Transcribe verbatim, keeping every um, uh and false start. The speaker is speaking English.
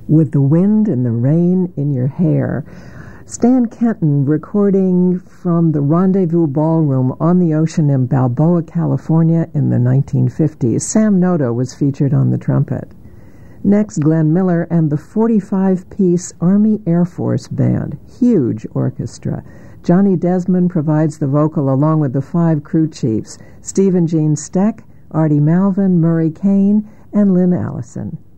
With the Wind and the Rain in Your Hair. Stan Kenton recording from the Rendezvous Ballroom on the ocean in Balboa, California in the nineteen fifties. Sam Noto was featured on the trumpet. Next, Glenn Miller and the forty-five-piece Army Air Force Band, huge orchestra. Johnny Desmond provides the vocal along with the five crew chiefs, Stephen Gene Steck, Artie Malvin, Murray Kane, and Lynn Allison.